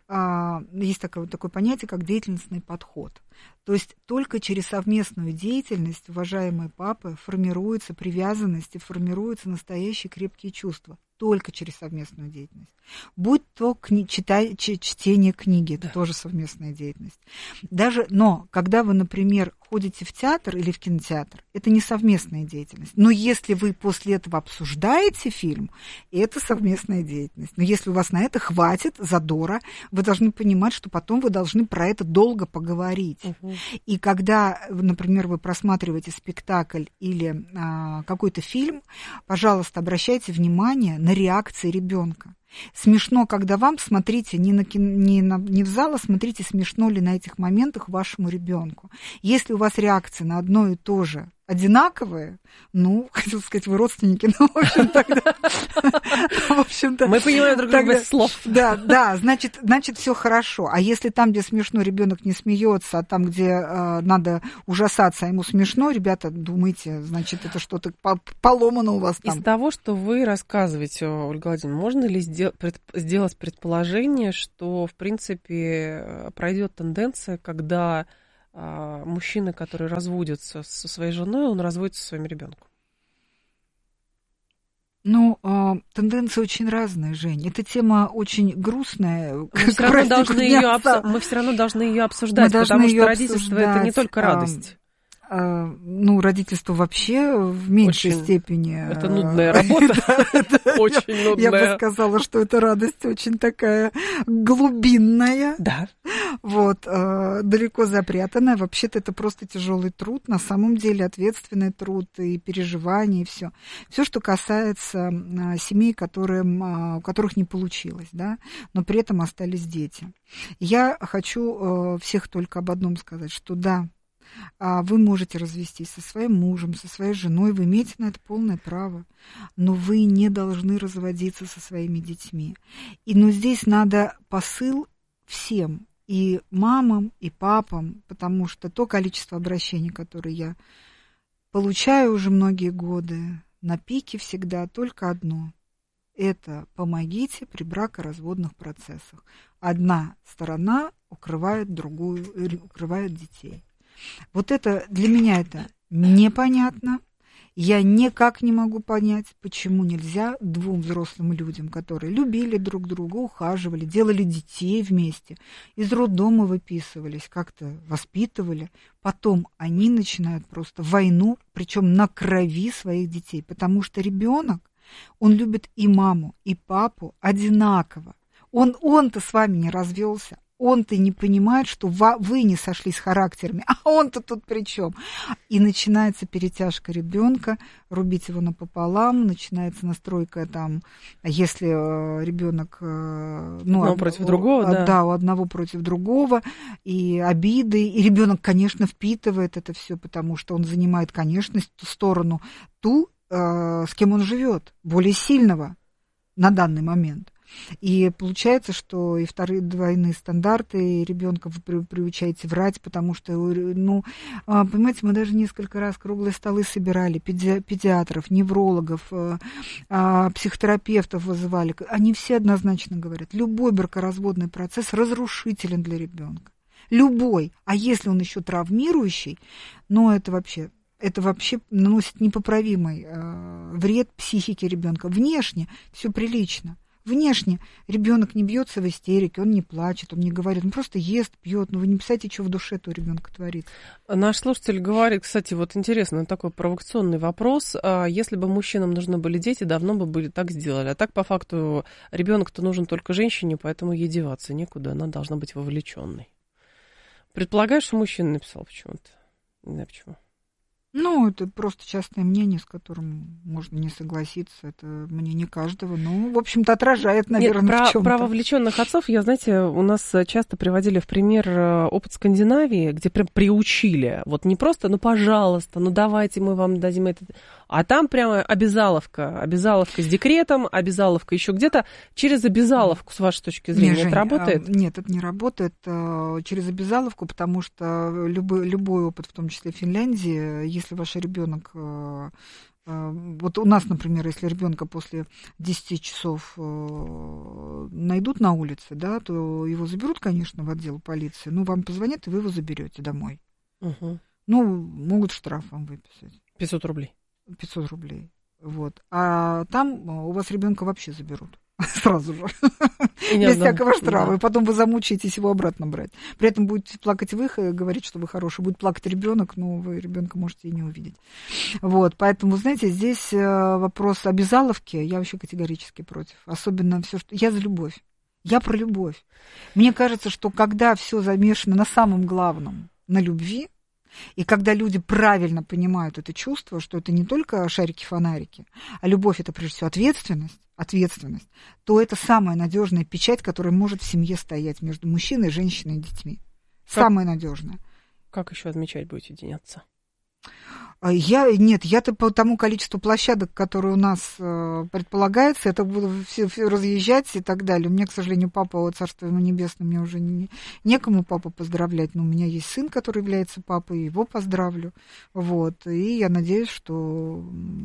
есть такое понятие, как деятельностный подход. То есть только через совместную деятельность, уважаемые папы, формируется привязанность и формируются настоящие крепкие чувства. Только через совместную деятельность. Будь то чтение книги, это тоже совместная деятельность. Но когда вы, например, ходите в театр или в кинотеатр, это не совместная деятельность. Но если вы после этого обсуждаете фильм, это совместная деятельность. Но если у вас на это хватит задора, вы должны понимать, что потом вы должны про это долго поговорить. И когда, например, вы просматриваете спектакль или какой-то фильм, пожалуйста, обращайте внимание на реакции ребенка. Смешно, когда вам, смотрите не в зал, а смотрите, смешно ли на этих моментах вашему ребенку. Если у вас реакции на одно и то же одинаковые, ну, хотел сказать, вы родственники, но, в общем, тогда... Мы понимаем друг друга без слов. Да, значит, все хорошо. А если там, где смешно, ребенок не смеется, а там, где надо ужасаться, а ему смешно, ребята, думайте, значит, это что-то поломано у вас там. Из того, что вы рассказываете, Ольга Владимировна, можно ли сделать предположение, что, в принципе, пройдет тенденция, когда мужчина, который разводится со своей женой, он разводится со своим ребенком? Ну, тенденции очень разные, Жень. Эта тема очень грустная. Мы все равно должны ее обсуждать, потому что родительство — это не только радость. Ну, родительство вообще в меньшей степени... Это нудная работа. Очень нудная. Я бы сказала, что это радость очень такая глубинная. Да. Вот, далеко запрятанная. Вообще-то это просто тяжелый труд, на самом деле ответственный труд и переживания, и все. Все, что касается семей, у которых не получилось, да, но при этом остались дети. Я хочу всех только об одном сказать, что да, вы можете развестись со своим мужем, со своей женой, вы имеете на это полное право, но вы не должны разводиться со своими детьми. Но здесь надо посыл всем, и мамам, и папам, потому что то количество обращений, которые я получаю уже многие годы, на пике всегда только одно. Это помогите при бракоразводных процессах. Одна сторона укрывает другую, укрывает детей. Вот это для меня это непонятно. Я никак не могу понять, почему нельзя двум взрослым людям, которые любили друг друга, ухаживали, делали детей вместе, из роддома выписывались, как-то воспитывали. Потом они начинают просто войну, причем на крови своих детей, потому что ребенок, он любит и маму, и папу одинаково. Он-то с вами не развелся. Он-то не понимает, что вы не сошлись характерами, а он-то тут при чем? И начинается перетяжка ребенка, рубить его напополам, начинается настройка там, если ребенок одного против другого, да, у одного против другого, и обиды, и ребенок, конечно, впитывает это все, потому что он занимает, конечно, сторону ту, с кем он живет, более сильного на данный момент. И получается, что и вторые двойные стандарты, и ребенка вы приучаете врать, потому что, ну, понимаете, мы даже несколько раз круглые столы собирали, педиатров, неврологов, психотерапевтов вызывали. Они все однозначно говорят, любой бракоразводный процесс разрушителен для ребенка. Любой. А если он еще травмирующий, ну, это вообще наносит непоправимый вред психике ребенка. Внешне все прилично. Внешне ребенок не бьется в истерике, он не плачет, он не говорит, он просто ест, пьет. Но вы не представляете, что в душе-то у ребенка творится. Наш слушатель говорит, кстати, вот интересно, такой провокационный вопрос. Если бы мужчинам нужны были дети, давно бы были так сделали. А так, по факту, ребенок-то нужен только женщине, поэтому ей деваться некуда, она должна быть вовлеченной. Предполагаешь, что мужчина написал почему-то? Не знаю почему. Ну, это просто частное мнение, с которым можно не согласиться. Это мнение каждого. Ну, в общем-то, отражает, наверное, в чём-то. Про вовлеченных отцов, я, знаете, у нас часто приводили в пример опыт Скандинавии, где прям приучили. Вот не просто, ну, пожалуйста, ну, давайте мы вам дадим это. А там прямо обязаловка с декретом, обязаловка еще где-то. Через обязаловку, с вашей точки зрения, это работает? Нет, это не работает через обязаловку, потому что любой опыт, в том числе в Финляндии, если ваш ребенок, вот у нас, например, если ребенка после 10 часов найдут на улице, да, то его заберут, конечно, в отдел полиции, но вам позвонят, и вы его заберете домой. Угу. Ну, могут штраф вам выписать. 500 рублей. 500 рублей. Вот. А там у вас ребенка вообще заберут. Сразу же. Без всякого штрафа. И потом вы замучаетесь его обратно брать. При этом будете плакать вы и говорить, что вы хороший. Будет плакать ребенок, но вы ребенка можете и не увидеть. Вот. Поэтому, знаете, здесь вопрос обязаловки. Я вообще категорически против. Особенно все, что... Я за любовь. Я про любовь. Мне кажется, что когда все замешано на самом главном, на любви. И когда люди правильно понимают это чувство, что это не только шарики-фонарики, а любовь — это прежде всего ответственность, то это самая надежная печать, которая может в семье стоять между мужчиной, женщиной и детьми. Самая надежная. Как еще отмечать будете День отца? Я-то по тому количеству площадок, которые у нас предполагается, это буду все разъезжать и так далее. У меня, к сожалению, папа, царство ему небесное, мне уже некому папу поздравлять, но у меня есть сын, который является папой, его поздравлю. Вот. И я надеюсь, что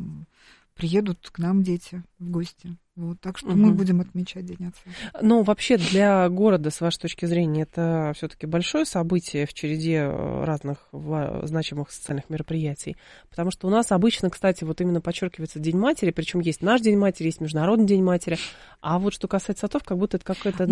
приедут к нам дети в гости. Вот, так что мы будем отмечать День отца. Ну, вообще для города, с вашей точки зрения, это все-таки большое событие в череде разных значимых социальных мероприятий. Потому что у нас обычно, кстати, вот именно подчеркивается День матери, причем есть наш День матери, есть Международный День матери. А вот что касается отцов, как будто это какое-то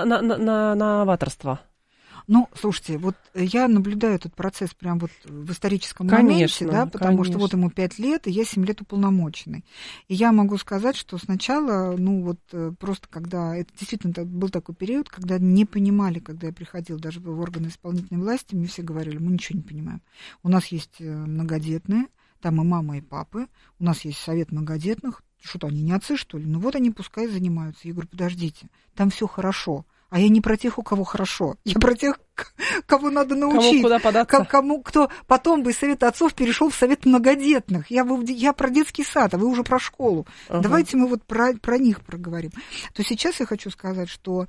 новаторство. Ну, слушайте, вот я наблюдаю этот процесс прям вот в историческом моменте, да, потому что вот ему 5 лет, и я 7 лет уполномоченный. И я могу сказать, что сначала, ну вот просто когда, это действительно был такой период, когда не понимали, когда я приходила даже в органы исполнительной власти, мне все говорили, мы ничего не понимаем. У нас есть многодетные, там и мама, и папы, у нас есть совет многодетных, что-то они не отцы, что ли? Ну вот они пускай занимаются. Я говорю, подождите, там все хорошо. А я не про тех, у кого хорошо. Я про тех, кого надо научить. Кому куда податься. Кто потом бы из совета отцов перешел в совет многодетных. Я про детский сад, а вы уже про школу. Давайте мы вот про них проговорим. То сейчас я хочу сказать, что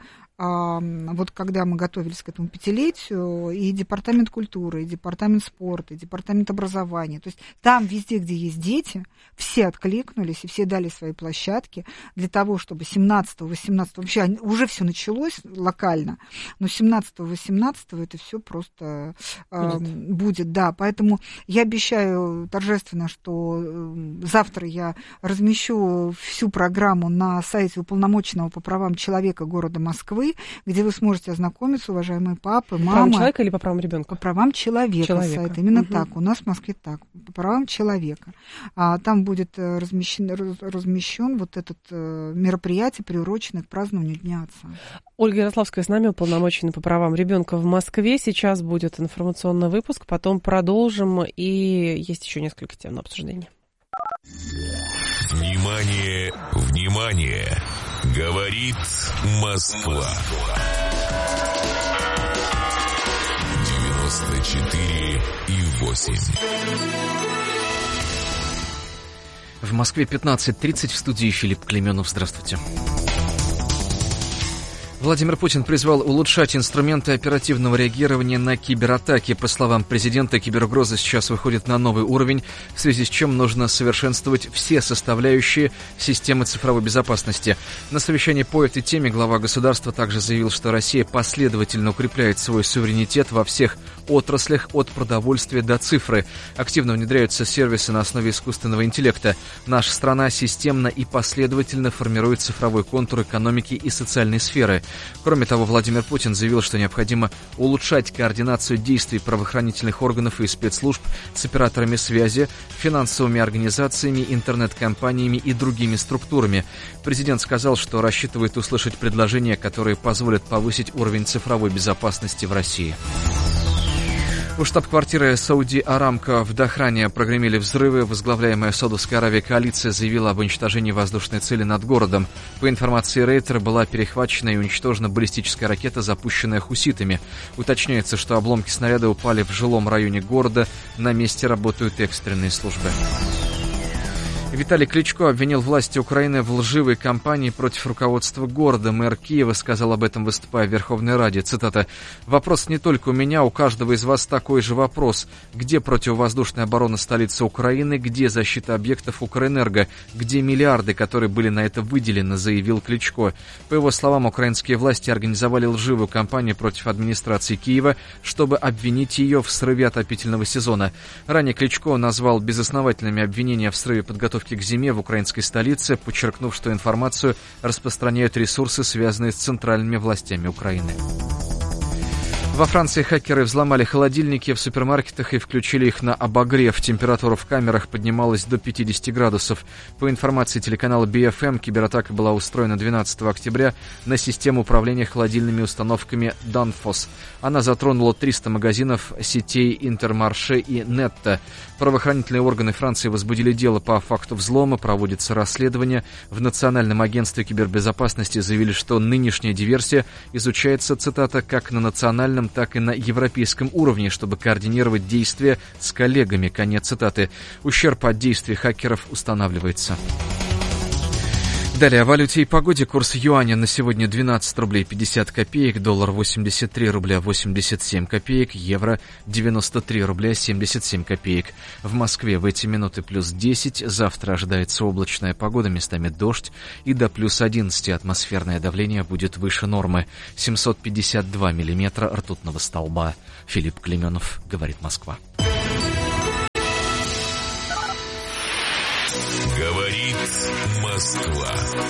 вот когда мы готовились к этому 5-летию, и департамент культуры, и департамент спорта, и департамент образования, то есть там везде, где есть дети, все откликнулись, и все дали свои площадки для того, чтобы 17-18, вообще уже все началось локально, но 17-18 это все просто будет, да, поэтому я обещаю торжественно, что завтра я размещу всю программу на сайте уполномоченного по правам человека города Москвы, где вы сможете ознакомиться, уважаемые папы, мама. По правам человека или по правам ребенка? По правам человека. Сайт. Именно так. У нас в Москве так. По правам человека. Там будет размещен вот этот мероприятие, приуроченное к празднованию Дня отца. Ольга Ярославская с нами, уполномоченная по правам ребенка в Москве. Сейчас будет информационный выпуск, потом продолжим, и есть еще несколько тем на обсуждение. Внимание, внимание! Говорит Москва. 94,8. В Москве 15:30, в студии Филипп Клеменов. Здравствуйте. Владимир Путин призвал улучшать инструменты оперативного реагирования на кибератаки. По словам президента, киберугроза сейчас выходит на новый уровень, в связи с чем нужно совершенствовать все составляющие системы цифровой безопасности. На совещании по этой теме глава государства также заявил, что Россия последовательно укрепляет свой суверенитет во всех отраслях, от продовольствия до цифры. Активно внедряются сервисы на основе искусственного интеллекта. Наша страна системно и последовательно формирует цифровой контур экономики и социальной сферы. Кроме того, Владимир Путин заявил, что необходимо улучшать координацию действий правоохранительных органов и спецслужб с операторами связи, финансовыми организациями, интернет-компаниями и другими структурами. Президент сказал, что рассчитывает услышать предложения, которые позволят повысить уровень цифровой безопасности в России. У штаб-квартиры Сауди Арамко в Дахране прогремели взрывы. Возглавляемая Саудовской Аравией коалиция заявила об уничтожении воздушной цели над городом. По информации Рейтер, была перехвачена и уничтожена баллистическая ракета, запущенная хуситами. Уточняется, что обломки снаряда упали в жилом районе города. На месте работают экстренные службы. Виталий Кличко обвинил власти Украины в лживой кампании против руководства города. Мэр Киева сказал об этом, выступая в Верховной Раде. Цитата: «Вопрос не только у меня, у каждого из вас такой же вопрос. Где противовоздушная оборона столицы Украины? Где защита объектов Укрэнерго? Где миллиарды, которые были на это выделены?» — заявил Кличко. По его словам, украинские власти организовали лживую кампанию против администрации Киева, чтобы обвинить ее в срыве отопительного сезона. Ранее Кличко назвал безосновательными обвинения в срыве подготовки к зиме в украинской столице, подчеркнув, что информацию распространяют ресурсы, связанные с центральными властями Украины. Во Франции хакеры взломали холодильники в супермаркетах и включили их на обогрев. Температура в камерах поднималась до 50 градусов. По информации телеканала BFM, кибератака была устроена 12 октября на систему управления холодильными установками Danfoss. Она затронула 300 магазинов сетей Интермарше и Нетто. Правоохранительные органы Франции возбудили дело по факту взлома, проводится расследование. В Национальном агентстве кибербезопасности заявили, что нынешняя диверсия изучается, цитата, как на национальном, так и на европейском уровне, чтобы координировать действия с коллегами. Конец цитаты. Ущерб от действий хакеров устанавливается. Далее о валюте и погоде. Курс юаня на сегодня 12 рублей 50 копеек, доллар 83 рубля 87 копеек, евро 93 рубля 77 копеек. В Москве в эти минуты плюс 10, завтра ожидается облачная погода, местами дождь, и до плюс 11 атмосферное давление будет выше нормы. 752 миллиметра ртутного столба. Филипп Клеменов, говорит Москва. Говорит Москва.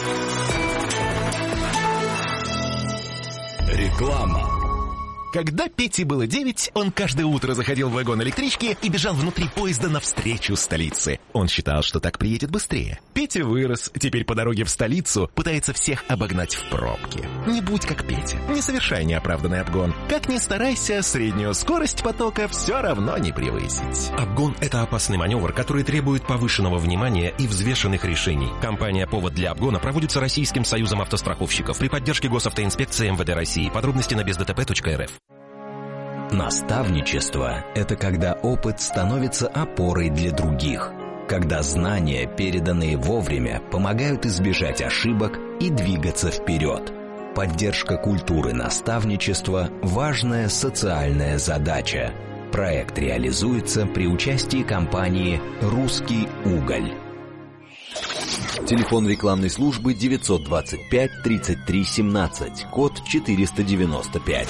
Реклама. Когда Пете было 9, он каждое утро заходил в вагон электрички и бежал внутри поезда навстречу столице. Он считал, что так приедет быстрее. Петя вырос, теперь по дороге в столицу пытается всех обогнать в пробке. Не будь как Петя, не совершай неоправданный обгон. Как ни старайся, среднюю скорость потока все равно не превысить. Обгон – это опасный маневр, который требует повышенного внимания и взвешенных решений. Кампания «Повод для обгона» проводится Российским союзом автостраховщиков при поддержке Госавтоинспекции МВД России. Подробности на бездтп.рф. Наставничество – это когда опыт становится опорой для других, когда знания, переданные вовремя, помогают избежать ошибок и двигаться вперед. Поддержка культуры наставничества – важная социальная задача. Проект реализуется при участии компании «Русский уголь». Телефон рекламной службы 925 33 17, код 495.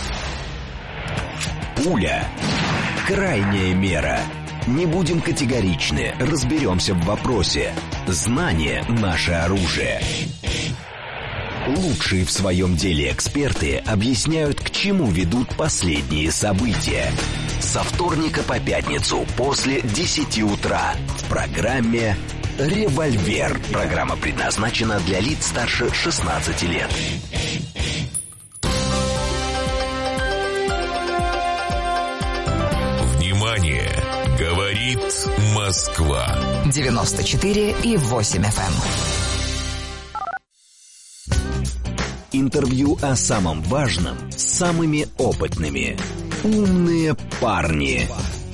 Пуля. Крайняя мера. Не будем категоричны, разберемся в вопросе. Знание – наше оружие. Лучшие в своем деле эксперты объясняют, к чему ведут последние события. Со вторника по пятницу после 10 утра в программе «Револьвер». Программа предназначена для лиц старше 16 лет. Внимание! Говорит Москва. 94,8 FM. Интервью о самом важном с самыми опытными. Умные парни.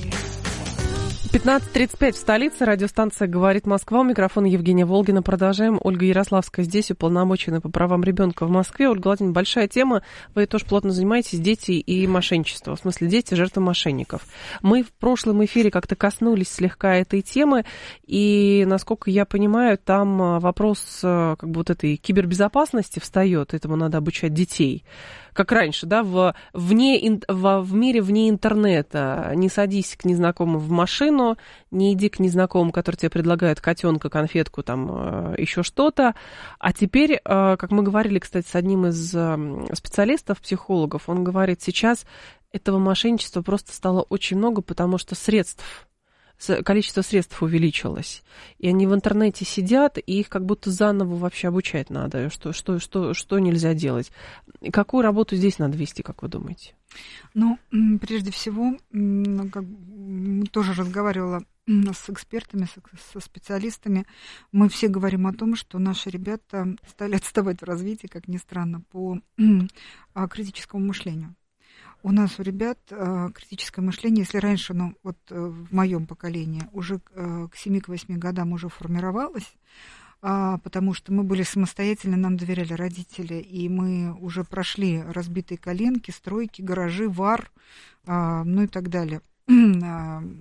15:35 в столице. Радиостанция «Говорит Москва». У микрофона Евгения Волгина. Продолжаем. Ольга Ярославская здесь, уполномоченная по правам ребенка в Москве. Ольга Владимировна, большая тема. Вы тоже плотно занимаетесь. Дети и мошенничество. В смысле, дети жертвы мошенников. Мы в прошлом эфире как-то коснулись слегка этой темы. И, насколько я понимаю, там вопрос как бы вот этой кибербезопасности встает. Этому надо обучать детей. Как раньше, да, в мире вне интернета. Не садись к незнакомому в машину, не иди к незнакомому, который тебе предлагает котенка, конфетку, там еще что-то. А теперь, как мы говорили, кстати, с одним из специалистов, психологов, он говорит, сейчас этого мошенничества просто стало очень много, потому что количество средств увеличилось. И они в интернете сидят, и их как будто заново вообще обучать надо, что нельзя делать. И какую работу здесь надо вести, как вы думаете? Ну, прежде всего, тоже разговаривала с экспертами, со специалистами. Мы все говорим о том, что наши ребята стали отставать в развитии, как ни странно, по критическому мышлению. У нас у ребят критическое мышление, если раньше, в моем поколении, уже к 7-8 годам уже формировалось, потому что мы были самостоятельны, нам доверяли родители, и мы уже прошли разбитые коленки, стройки, гаражи, ВАР, ну и так далее.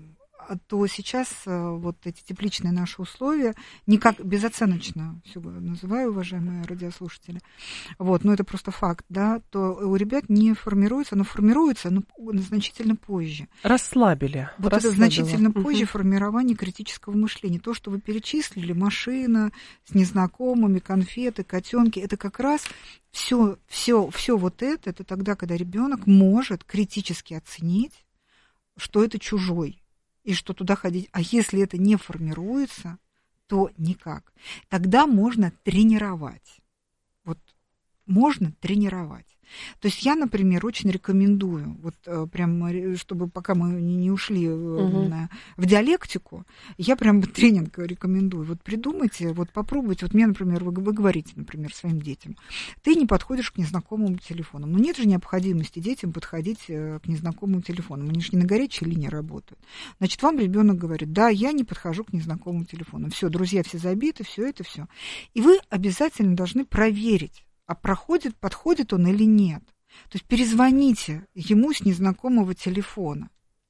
то сейчас вот эти тепличные наши условия, никак безоценочно все называю, уважаемые радиослушатели, вот, но это просто факт, да, то у ребят не формируется, но формируется, но значительно позже. Расслабили. Вот это значительно позже формирование критического мышления. То, что вы перечислили, машина с незнакомыми, конфеты, котенки, это как раз все вот это тогда, когда ребенок может критически оценить, что это чужой, и что туда ходить. А если это не формируется, то никак. Тогда можно тренировать. Вот можно тренировать. То есть я, например, очень рекомендую, вот прям, чтобы пока мы не ушли в диалектику, я прям тренинг рекомендую. Вот придумайте, вот попробуйте. Вот мне, например, вы говорите, например, своим детям, ты не подходишь к незнакомым телефонам. Но нет же необходимости детям подходить к незнакомым телефонам. Они же не на горячей линии работают. Значит, вам ребенок говорит, да, я не подхожу к незнакомым телефонам. Все, друзья все забиты, все это все. И вы обязательно должны проверить, а подходит он или нет. То есть перезвоните ему с незнакомого телефона.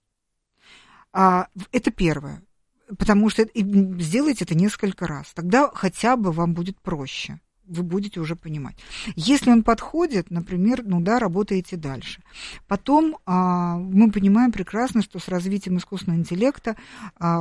Это первое. Потому что сделайте это несколько раз. Тогда хотя бы вам будет проще. Вы будете уже понимать. Если он подходит, например, работаете дальше. Потом мы понимаем прекрасно, что с развитием искусственного интеллекта